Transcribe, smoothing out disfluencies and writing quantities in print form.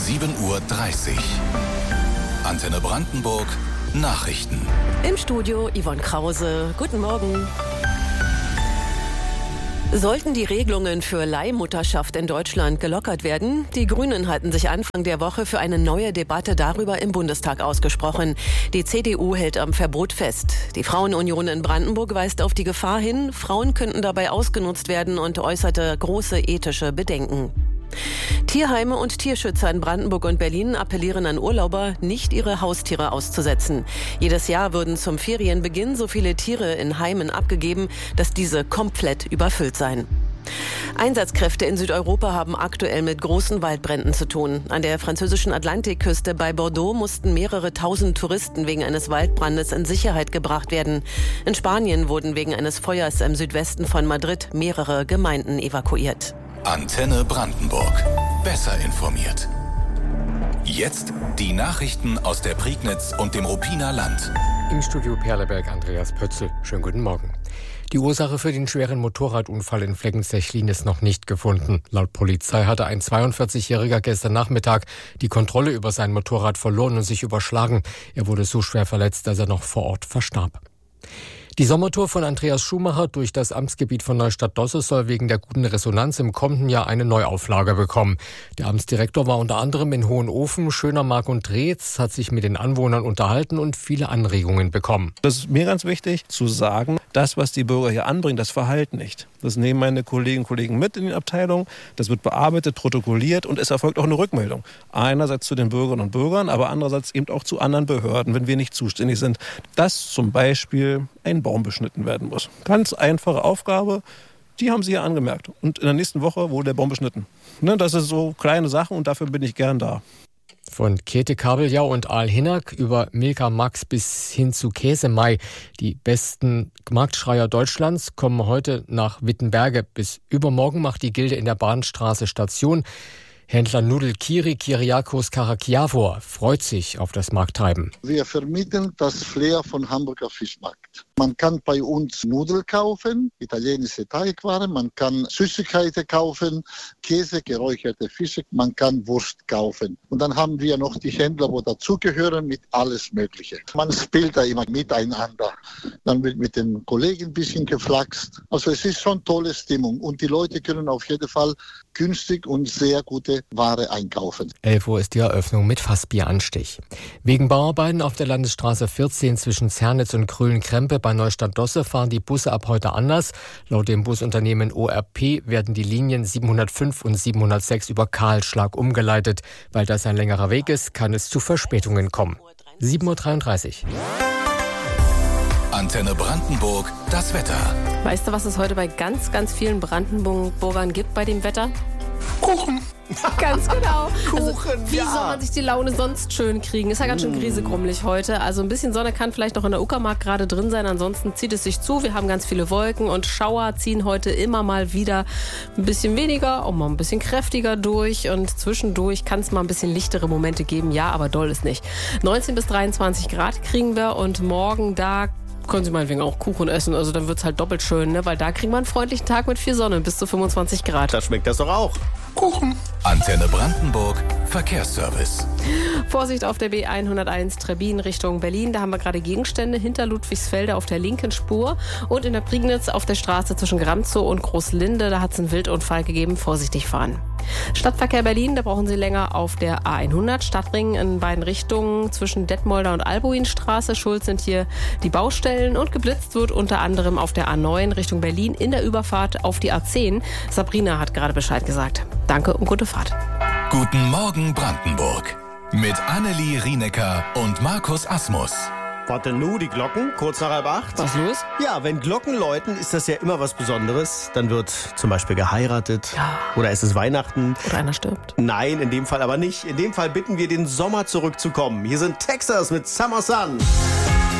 7:30 Uhr. Antenne Brandenburg Nachrichten. Im Studio Yvonne Krause. Guten Morgen. Sollten die Regelungen für Leihmutterschaft in Deutschland gelockert werden? Die Grünen hatten sich Anfang der Woche für eine neue Debatte darüber im Bundestag ausgesprochen. Die CDU hält am Verbot fest. Die Frauenunion in Brandenburg weist auf die Gefahr hin, Frauen könnten dabei ausgenutzt werden und äußerte große ethische Bedenken. Tierheime und Tierschützer in Brandenburg und Berlin appellieren an Urlauber, nicht ihre Haustiere auszusetzen. Jedes Jahr würden zum Ferienbeginn so viele Tiere in Heimen abgegeben, dass diese komplett überfüllt seien. Einsatzkräfte in Südeuropa haben aktuell mit großen Waldbränden zu tun. An der französischen Atlantikküste bei Bordeaux mussten mehrere tausend Touristen wegen eines Waldbrandes in Sicherheit gebracht werden. In Spanien wurden wegen eines Feuers im Südwesten von Madrid mehrere Gemeinden evakuiert. Antenne Brandenburg. Besser informiert. Jetzt die Nachrichten aus der Prignitz und dem Ruppiner Land. Im Studio Perleberg Andreas Pötzl. Schönen guten Morgen. Die Ursache für den schweren Motorradunfall in Flecken-Sechlin ist noch nicht gefunden. Laut Polizei hatte ein 42-Jähriger gestern Nachmittag die Kontrolle über sein Motorrad verloren und sich überschlagen. Er wurde so schwer verletzt, dass er noch vor Ort verstarb. Die Sommertour von Andreas Schumacher durch das Amtsgebiet von Neustadt-Dosse soll wegen der guten Resonanz im kommenden Jahr eine Neuauflage bekommen. Der Amtsdirektor war unter anderem in Hohenofen, Schönermark und Dreetz, hat sich mit den Anwohnern unterhalten und viele Anregungen bekommen. Das ist mir ganz wichtig zu sagen, das, was die Bürger hier anbringen, das Verhalten nicht. Das nehmen meine Kolleginnen und Kollegen mit in den Abteilungen. Das wird bearbeitet, protokolliert und es erfolgt auch eine Rückmeldung. Einerseits zu den Bürgerinnen und Bürgern, aber andererseits eben auch zu anderen Behörden, wenn wir nicht zuständig sind. Dass zum Beispiel ein Baum beschnitten werden muss. Ganz einfache Aufgabe, die haben Sie ja angemerkt. Und in der nächsten Woche wurde der Baum beschnitten. Das sind so kleine Sachen und dafür bin ich gern da. Von Käthe-Kabeljau und Aal-Hinnerk über Milka Max bis hin zu Käsemai. Die besten Marktschreier Deutschlands kommen heute nach Wittenberge. Bis übermorgen macht die Gilde in der Bahnstraße Station. Händler Nudel Kyriakos Karakiavor freut sich auf das Markttreiben. Wir vermitteln das Flair von Hamburger Fischmarkt. Man kann bei uns Nudeln kaufen, italienische Teigwaren, man kann Süßigkeiten kaufen, Käse, geräucherte Fische, man kann Wurst kaufen. Und dann haben wir noch die Händler, wo dazugehören, mit alles Mögliche. Man spielt da immer miteinander. Dann wird mit den Kollegen ein bisschen geflaxt. Also es ist schon tolle Stimmung und die Leute können auf jeden Fall günstig und sehr gute Ware einkaufen. 11 Uhr ist die Eröffnung mit Fassbieranstich. Wegen Bauarbeiten auf der Landesstraße 14 zwischen Zernitz und Krülen-Krempe bei Neustadt-Dosse fahren die Busse ab heute anders. Laut dem Busunternehmen ORP werden die Linien 705 und 706 über Kahlschlag umgeleitet. Weil das ein längerer Weg ist, kann es zu Verspätungen kommen. 7:33 Uhr. Antenne Brandenburg, das Wetter. Weißt du, was es heute bei ganz, ganz vielen Brandenburgern gibt bei dem Wetter? Kuchen. Ganz genau. Kuchen, wie soll man sich die Laune sonst schön kriegen? Ist ja ganz schön griesegrummelig heute. Also ein bisschen Sonne kann vielleicht noch in der Uckermark gerade drin sein. Ansonsten zieht es sich zu. Wir haben ganz viele Wolken und Schauer ziehen heute immer mal wieder ein bisschen weniger, auch mal ein bisschen kräftiger durch. Und zwischendurch kann es mal ein bisschen lichtere Momente geben. Ja, aber doll ist nicht. 19 bis 23 Grad kriegen wir und morgen da können Sie meinetwegen auch Kuchen essen, also dann wird es halt doppelt schön, ne? Weil da kriegen wir einen freundlichen Tag mit viel Sonne, bis zu 25 Grad. Da schmeckt das doch auch. Kuchen. Antenne Brandenburg, Verkehrsservice. Vorsicht auf der B101 Trebbin Richtung Berlin, da haben wir gerade Gegenstände hinter Ludwigsfelde auf der linken Spur und in der Prignitz auf der Straße zwischen Gramzow und Großlinde, da hat es einen Wildunfall gegeben, vorsichtig fahren. Stadtverkehr Berlin, da brauchen Sie länger auf der A100 Stadtring in beiden Richtungen zwischen Detmolder und Albuinstraße. Schuld sind hier die Baustellen und geblitzt wird unter anderem auf der A9 Richtung Berlin in der Überfahrt auf die A10. Sabrina hat gerade Bescheid gesagt. Danke und gute Fahrt. Guten Morgen Brandenburg. Mit Annelie Rienecker und Markus Asmus. Warte nu, die Glocken, kurz nach 7:30. Was los? Ja, wenn Glocken läuten, ist das ja immer was Besonderes. Dann wird zum Beispiel geheiratet. Ja. Oder es ist Weihnachten. Oder einer stirbt. Nein, in dem Fall aber nicht. In dem Fall bitten wir den Sommer zurückzukommen. Hier sind Texas mit Summer Sun.